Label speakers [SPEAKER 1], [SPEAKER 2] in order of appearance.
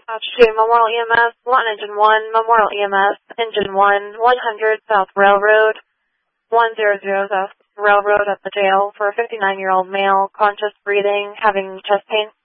[SPEAKER 1] Dispatch to Memorial EMS, Lawton Engine 1, Memorial EMS, Engine 1, 100 South Railroad, 100 South Railroad at the jail for a 59-year-old male, conscious breathing, having chest pain.